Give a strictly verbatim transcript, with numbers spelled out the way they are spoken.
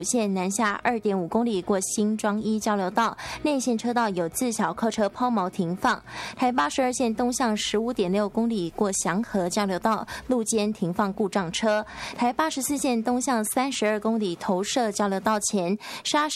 线南下二点五公里过新庄一交流道，内线车道有自小客车抛锚停放。台八十二线东向十五点六公里过祥和交流道，路肩停放故障车。台八十四线东向三十二公里投射交流道前沙